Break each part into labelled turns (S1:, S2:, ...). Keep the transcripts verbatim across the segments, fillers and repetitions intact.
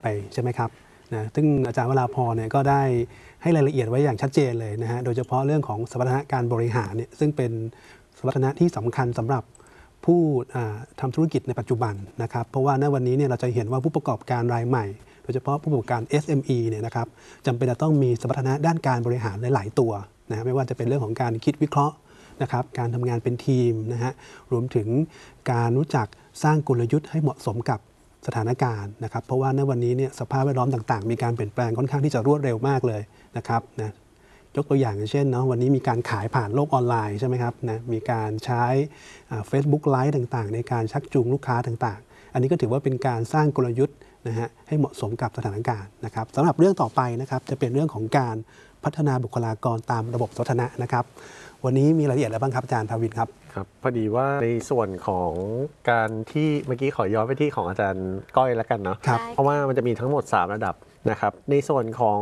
S1: ไปใช่ไหมครับนะซึ่งอาจารย์วราพรเนี่ยก็ได้ให้รายละเอียดไว้อย่างชัดเจนเลยนะฮะโดยเฉพาะเรื่องของสมรรถนะการบริหารเนี่ยซึ่งเป็นสมรรถนะที่สำคัญสำหรับผู้ทำธุรกิจในปัจจุบันนะครับเพราะว่าณวันนี้เนี่ยเราจะเห็นว่าผู้ประกอบการรายใหม่โดยเฉพาะผู้ประกอบการ เอส เอ็ม อี เนี่ยนะครับจำเป็นจะต้องมีสมรรถนะด้านการบริหารหลายๆตัวนะไม่ว่าจะเป็นเรื่องของการคิดวิเคราะห์นะครับการทำงานเป็นทีมนะฮะรวมถึงการรู้จักสร้างกลยุทธ์ให้เหมาะสมกับสถานการณ์นะครับเพราะว่าในวันนี้เนี่ยสภาพแวดล้อมต่างๆมีการเปลี่ยนแปลงค่อนข้างที่จะรวดเร็วมากเลยนะครับนะยกตัวอย่างเช่นเนาะวันนี้มีการขายผ่านโลกออนไลน์ใช่ไหมครับนะมีการใช้เฟซบุ๊กไลฟ์ต่างๆในการชักจูงลูกค้าต่างๆอันนี้ก็ถือว่าเป็นการสร้างกลยุทธ์นะฮะให้เหมาะสมกับสถานการณ์นะครับสำหรับเรื่องต่อไปนะครับจะเป็นเรื่องของการพัฒนาบุคลากรตามระบบสาธารณะนะครับวันนี้มีรายละเอียดอะไรบ้างครับอาจารย์ภาวินครับ
S2: ครับพอดีว่าในส่วนของการที่เมื่อกี้ขอย้อนไปที่ของอาจารย์ก้อยแล้วกันเนาะเพราะว่ามันจะมีทั้งหมดสามระดับนะครับในส่วนของ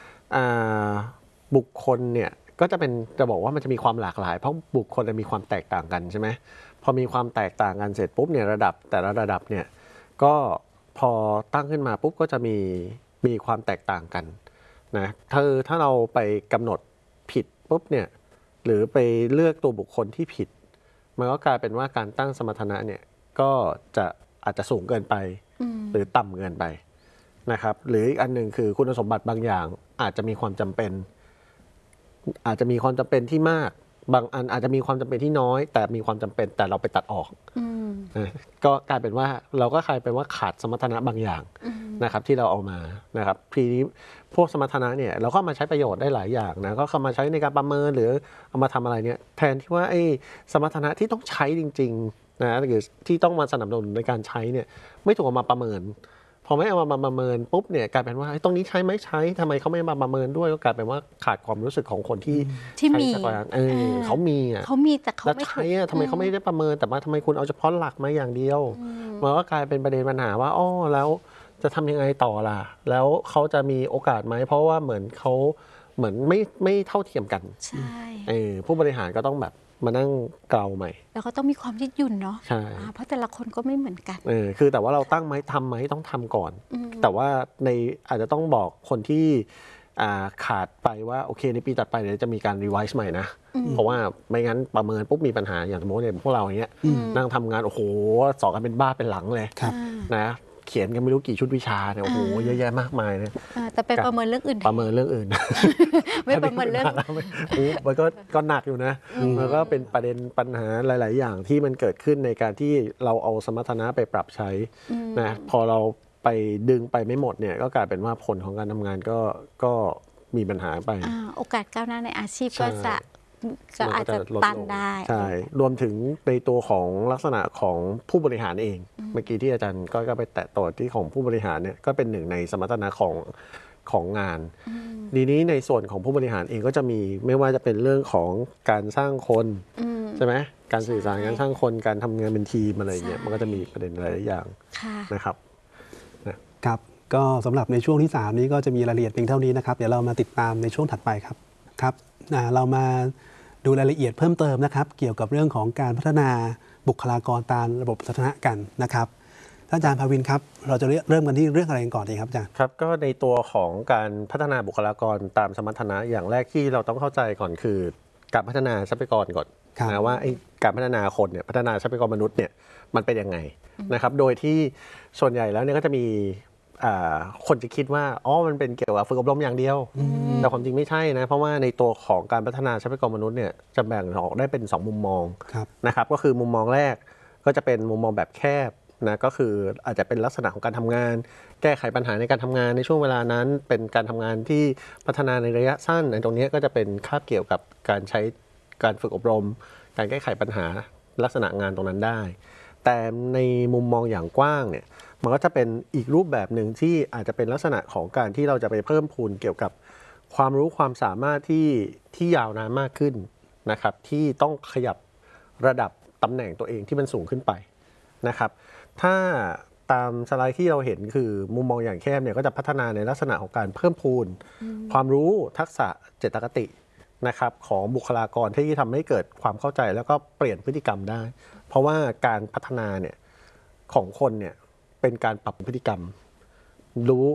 S2: บุคคลเนี่ยก็จะเป็นจะบอกว่ามันจะมีความหลากหลายเพราะบุคคลจะมีความแตกต่างกันใช่ไหมพอมีความแตกต่างกันเสร็จปุ๊บเนี่ยระดับแต่ละระดับเนี่ยก็พอตั้งขึ้นมาปุ๊บก็จะมีมีความแตกต่างกันนะถ้าถ้าเราไปกำหนดผิดปุ๊บเนี่ยหรือไปเลือกตัวบุคคลที่ผิดมันก็กลายเป็นว่าการตั้งสมรรถนะเนี่ยก็จะอาจจะสูงเกินไปหรือต่ำเกินไปนะครับหรืออีกอันหนึ่งคือคุณสมบัติบางอย่างอาจจะมีความจำเป็นอาจจะมีความจำเป็นที่มากบางอันอาจจะมีความจำเป็นที่น้อยแต่มีความจำเป็นแต่เราไปตัดออกก็กลายเป็นว่าเราก็กลายเป็นว่าขาดสมรรถนะบางอย่างนะครับที่เราเอามานะครับทีนี้พวกสมรรถนะเนี่ยเราก็มาใช้ประโยชน์ได้หลายอย่างนะก็เข้ามาใช้ในการประเมินหรือเอามาทำอะไรเนี่ยแทนที่ว่าไอ้สมรรถนะที่ต้องใช้จริงๆนะหรือที่ต้องมาสนับสนุนในการใช้เนี่ยไม่ถูกเอามาประเมินพอไม่เอามาประเมินปุ๊บเนี่ยกลายเป็นว่าตรงนี้ใช้ไหมใช้ทำไมเขาไม่มาประเมินด้วยก็กลายเป็นว่าขาดความรู้สึกของคนที่
S3: ที่มี
S2: เออเขามีอ่ะ
S3: เขามีแต่เขาไม่
S2: ใช้อ่ะทำไมเขาไม่ได้ประเมินแต่ว่าทำไมคุณเอาเฉพาะหลักมาอย่างเดียวมันก็กลายเป็นประเด็นปัญหาว่าอ๋อแล้วจะทำยังไงต่อล่ะแล้วเขาจะมีโอกาสไหมเพราะว่าเหมือนเขาเหมือนไม่ไม่เท่าเทียมกัน
S3: ใช่
S2: เออผู้บริหารก็ต้องแบบมานั่งเกลาใหม่
S3: แล้วก็ต้องมีความยืดหยุ่นเนาะ
S2: ใช่
S3: เพราะแต่ละคนก็ไม่เหมือนกัน
S2: เออคือแต่ว่าเราตั้งไหมทำไหมต้องทำก่อนแต่ว่าในอาจจะต้องบอกคนที่ขาดไปว่าโอเคในปีตัดไปเดี๋ยวจะมีการรีไวซ์ใหม่นะเพราะว่าไม่งั้นประเมินปุ๊บมีปัญหาอย่างสมมติเนี่ยพวกเราอย่างเงี้ยนั่งทำงานโอ้โหสอบกันเป็นบ้าเป็นหลังเลยนะเขียนกันไม่รู้กี่ชุดวิชาเนี่ยโอ้โหเยอะแยะมากมายนะ
S3: แต่ไปประเมินเรื่องอื่น
S2: ประเมินเรื่องอื่น
S3: ไม่ประเมินเรื่อง
S2: มันก็ก็หนักอยู่นะมันก็เป็นประเด็นปัญหาหลายๆอย่างที่มันเกิดขึ้นในการที่เราเอาสมรรถนะไปปรับใช้นะพอเราไปดึงไปไม่หมดเนี่ยก็กลายเป็นว่าผลของการทำงานก็ก็มีปัญหาไป
S3: โอกาสก้าวหน้าในอาชีพก็จะก็อาจจะตันได้
S2: ใช่รวมถึงในตัวของลักษณะของผู้บริหารเองเมื่อกี้ที่อาจารย์ก็ไปแตะต่อที่ของผู้บริหารเนี่ยก็เป็นหนึ่งในสมรรถนะของของงานทีนี้ในส่วนของผู้บริหารเองก็จะมีไม่ว่าจะเป็นเรื่องของการสร้างคนใช่ไหมการสื่อสารการสร้างคนการทำงานเป็นทีมอะไรเงี้ยมันก็จะมีประเด็นหลายอย่างนะครับ
S1: ครับก็สำหรับในช่วงที่สามนี้ก็จะมีรายละเอียดเพียงเท่านี้นะครับเดี๋ยวเรามาติดตามในช่วงถัดไปครับครับเรามาดูรายละเอียดเพิ่มเติมนะครับเกี่ยวกับเรื่องของการพัฒนาบุคลากรตามระบบสาธารณะกันนะครับท่านอาจารย์ภาวินครับเราจะเริ่มกันที่เรื่องอะไรก่อนดีครับอาจารย์
S2: ครับก็ในตัวของการพัฒนาบุคลากรตามสมรรถนะอย่างแรกที่เราต้องเข้าใจก่อนคือการพัฒนาทรัพยากรก่อนนะว่าการพัฒนาคนเนี่ยพัฒนาทรัพยากรมนุษย์เนี่ยมันเป็นยังไงนะครับโดยที่ส่วนใหญ่แล้วเนี่ยก็จะมีคนจะคิดว่าอ๋อมันเป็นเกี่ยวกับฝึกอบรมอย่างเดียวแต่ความจริงไม่ใช่นะเพราะว่าในตัวของการพัฒนาทรัพยากรมนุษย์เนี่ยจะแบ่งออกได้เป็นสองมุมมองนะครับก็คือมุมมองแรกก็จะเป็นมุมมองแบบแคบนะก็คืออาจจะเป็นลักษณะของการทำงานแก้ไขปัญหาในการทำงานในช่วงเวลานั้นเป็นการทำงานที่พัฒนาในระยะสั้นในตรงนี้ก็จะเป็นคาบเกี่ยวกับการใช้การฝึกอบรมการแก้ไขปัญหาลักษณะงานตรงนั้นได้แต่ในมุมมองอย่างกว้างเนี่ยมันก็จะเป็นอีกรูปแบบหนึ่งที่อาจจะเป็นลักษณะของการที่เราจะไปเพิ่มพูนเกี่ยวกับความรู้ความสามารถที่ที่ยาวนานมากขึ้นนะครับที่ต้องขยับระดับตำแหน่งตัวเองที่มันสูงขึ้นไปนะครับถ้าตามสไลด์ที่เราเห็นคือมุมมองอย่างแคบเนี่ยก็จะพัฒนาในลักษณะของการเพิ่มพูนความรู้ทักษะเจตคตินะครับของบุคลากรที่ทำให้เกิดความเข้าใจแล้วก็เปลี่ยนพฤติกรรมได้เพราะว่าการพัฒนาเนี่ยของคนเนี่ยเป็นการปรับพฤติกรรมรู้